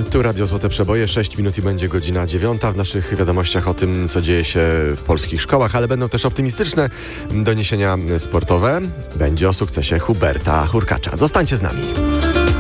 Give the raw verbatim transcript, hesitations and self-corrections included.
Tu Radio Złote Przeboje, sześć minut i będzie godzina dziewiąta. W naszych wiadomościach o tym, co dzieje się w polskich szkołach, ale będą też optymistyczne doniesienia sportowe. Będzie o sukcesie Huberta Hurkacza. Zostańcie z nami.